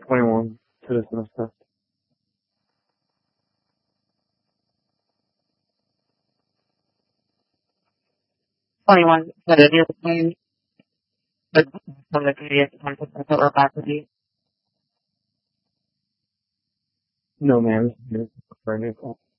21 to dismiss that. 21, so that you're playing from the previous concept or faculty. No, ma'am. This is for a new call.